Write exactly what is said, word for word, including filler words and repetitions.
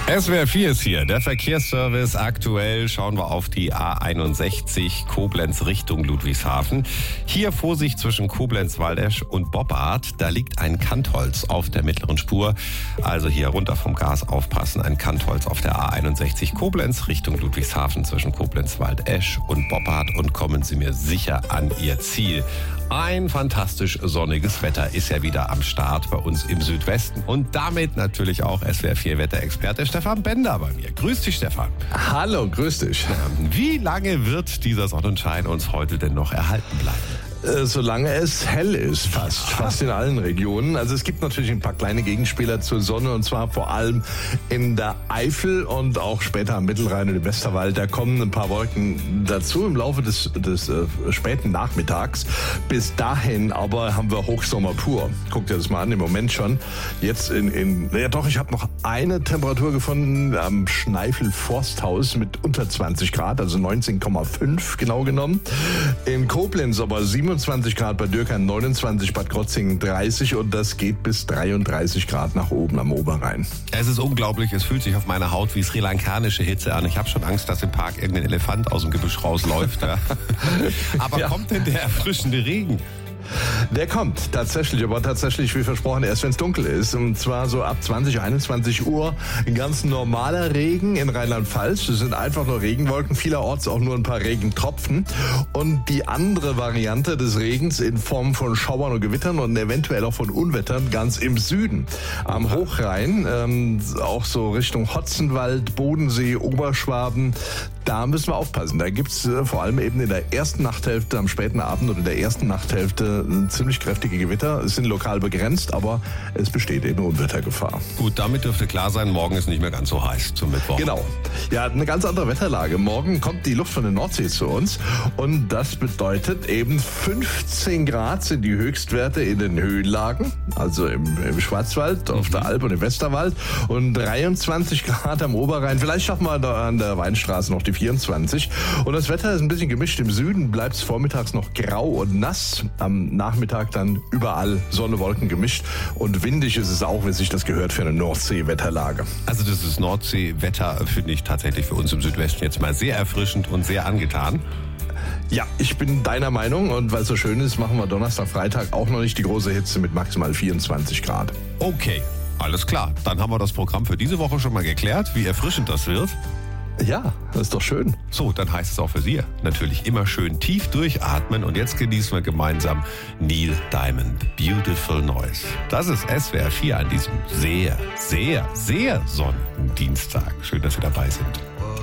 S W R vier ist hier, der Verkehrsservice. Aktuell schauen wir auf die A einundsechzig Koblenz Richtung Ludwigshafen. Hier Vorsicht zwischen Koblenz-Waldesch und Boppard. Da liegt ein Kantholz auf der mittleren Spur. Also hier runter vom Gas aufpassen. Ein Kantholz auf der A einundsechzig Koblenz Richtung Ludwigshafen zwischen Koblenz-Waldesch und Boppard. Und kommen Sie mir sicher an Ihr Ziel. Ein fantastisch sonniges Wetter ist ja wieder am Start bei uns im Südwesten. Und damit natürlich auch S W R vier Wetterexperte Stefan Bender bei mir. Grüß dich, Stefan. Hallo, grüß dich. Wie lange wird dieser Sonnenschein uns heute denn noch erhalten bleiben? Solange es hell ist, fast. Fast in allen Regionen. Also es gibt natürlich ein paar kleine Gegenspieler zur Sonne, und zwar vor allem in der Eifel und auch später am Mittelrhein und im Westerwald. Da kommen ein paar Wolken dazu im Laufe des, des äh, späten Nachmittags. Bis dahin aber haben wir Hochsommer pur. Guck dir das mal an, im Moment schon. Jetzt in, in ja doch, ich habe noch eine Temperatur gefunden am Schneifel-Forsthaus mit unter zwanzig Grad, also neunzehn Komma fünf genau genommen. In Koblenz aber siebenundzwanzig Grad, bei Dürkheim neunundzwanzig, Bad Krotzingen dreißig, und das geht bis dreiunddreißig Grad nach oben am Oberrhein. Es ist unglaublich, es fühlt sich auf meiner Haut wie sri-lankanische Hitze an. Ich habe schon Angst, dass im Park irgendein Elefant aus dem Gebüsch rausläuft. Ja. Aber ja. Kommt denn der erfrischende Regen? Der kommt tatsächlich, aber tatsächlich wie versprochen erst, wenn es dunkel ist. Und zwar so ab zwanzig, einundzwanzig Uhr. Ein ganz normaler Regen in Rheinland-Pfalz. Das sind einfach nur Regenwolken, vielerorts auch nur ein paar Regentropfen. Und die andere Variante des Regens in Form von Schauern und Gewittern und eventuell auch von Unwettern ganz im Süden. Am Hochrhein, ähm, auch so Richtung Hotzenwald, Bodensee, Oberschwaben. Da müssen wir aufpassen. Da gibt's äh, vor allem eben in der ersten Nachthälfte, am späten Abend oder in der ersten Nachthälfte ziemlich kräftige Gewitter. Es sind lokal begrenzt, aber es besteht eben Unwettergefahr. Gut, damit dürfte klar sein, morgen ist nicht mehr ganz so heiß zum Mittwoch. Genau. Ja, eine ganz andere Wetterlage. Morgen kommt die Luft von der Nordsee zu uns, und das bedeutet eben fünfzehn Grad sind die Höchstwerte in den Höhenlagen, also im, im Schwarzwald, mhm. auf der Alp und im Westerwald, und dreiundzwanzig Grad am Oberrhein. Vielleicht schaffen wir da an der Weinstraße noch die vierundzwanzig. Und das Wetter ist ein bisschen gemischt. Im Süden bleibt es vormittags noch grau und nass. Am Nachmittag dann überall Sonne, Wolken gemischt. Und windig ist es auch, wie sich das gehört, für eine Nordsee-Wetterlage. Also das ist Nordsee-Wetter, finde ich tatsächlich für uns im Südwesten jetzt mal sehr erfrischend und sehr angetan. Ja, ich bin deiner Meinung, und weil es so schön ist, machen wir Donnerstag, Freitag auch noch nicht die große Hitze mit maximal vierundzwanzig Grad. Okay, alles klar. Dann haben wir das Programm für diese Woche schon mal geklärt, wie erfrischend das wird. Ja, das ist doch schön. So, dann heißt es auch für Sie natürlich immer schön tief durchatmen, und jetzt genießen wir gemeinsam Neil Diamond, Beautiful Noise. Das ist S W R vier an diesem sehr, sehr, sehr sonnigen Dienstag. Schön, dass Sie dabei sind.